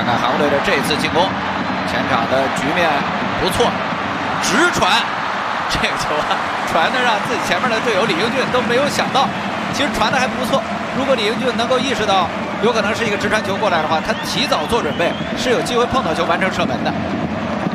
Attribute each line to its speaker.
Speaker 1: 看看韩国队的这次进攻，前场的局面不错，直传，这个球啊，传的让自己前面的队友李英俊都没有想到，其实传的还不错。如果李英俊能够意识到有可能是一个直传球过来的话，他提早做准备，是有机会碰到球完成射门的。